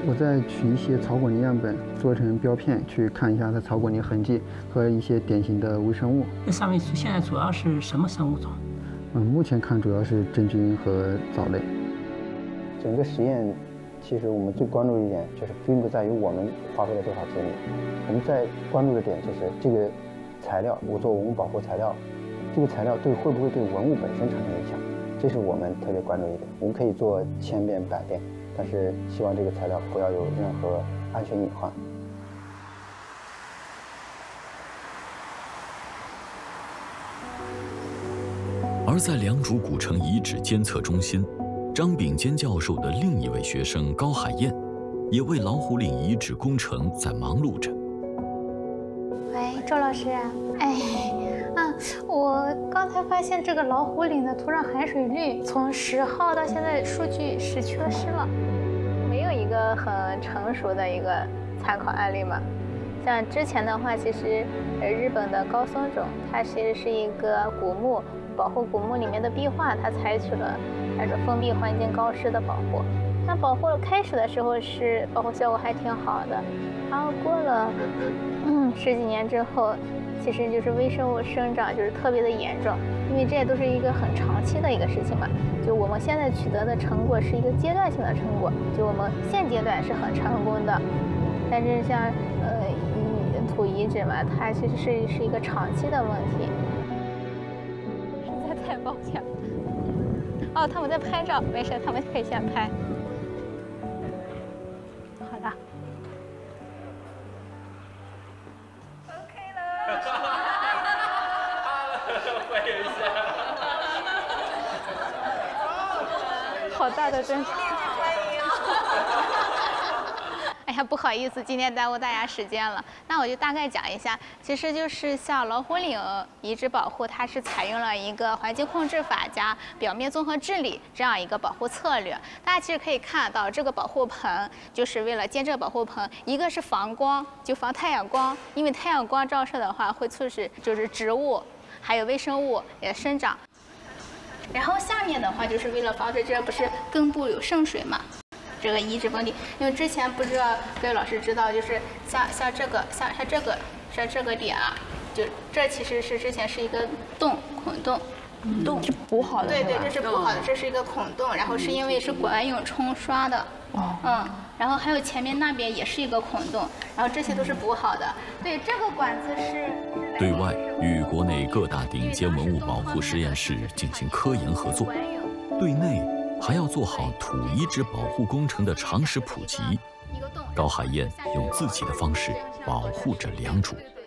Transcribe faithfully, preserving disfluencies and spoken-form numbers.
我再取一些草果泥样本做成标片，去看一下它草果泥痕迹和一些典型的微生物。 那上面现在主要是什么生物种？ 嗯，目前看主要是真菌和藻类。整个实验，其实我们最关注的一点就是并不在于我们花费了多少精力，我们在关注的点就是这个材料，我做文物保护材料，这个材料对会不会对文物本身产生影响，这是我们特别关注一点。我们可以做千遍百遍，但是希望这个材料不要有任何安全隐患。 而在良渚古城遗址监测中心，张炳坚教授的另一位学生高海燕，也为老虎岭遗址工程在忙碌着。 喂，周老师，哎，啊，我刚才发现这个老虎岭的土壤含水率从十号到现在数据是缺失了， 没有一个很成熟的一个参考案例嘛。像之前的话，其实呃日本的高松种，它其实是一个古木。保护古墓里面的壁画，它采取了那种封闭环境高湿的保护。那保护开始的时候是保护效果还挺好的，然后过了嗯十几年之后，其实就是微生物生长就是特别的严重，因为这也都是一个很长期的一个事情嘛。就我们现在取得的成果是一个阶段性的成果，就我们现阶段是很成功的，但是像呃土遗址嘛，它其实是是一个长期的问题。太抱歉了。哦，他们在拍照，没事，他们可以先拍。好的。OK 了。欢迎一下。好大的针。哎呀，不好意思，今天耽误大家时间了。那我就大概讲一下，其实就是像老虎岭遗址保护，它是采用了一个环境控制法加表面综合治理这样一个保护策略。大家其实可以看到，这个保护棚就是为了建这个保护棚，一个是防光，就防太阳光，因为太阳光照射的话，会促使就是植物还有微生物也生长。然后下面的话，就是为了防止这不是根部有渗水嘛。这个遗址崩地，因为之前不知道各位老师知道，就是像像这个像像这个像这个点啊，就这其实是之前是一个洞孔洞， 洞是补好的， 对对，这是补好的，这是一个孔洞，然后是因为是管涌冲刷的，哦，嗯，然后还有前面那边也是一个孔洞，然后这些都是补好的。对，这个管子是对外与国内各大顶尖文物保护实验室进行科研合作，对内还要做好土遗址保护工程的常识普及。高海燕用自己的方式保护着良渚。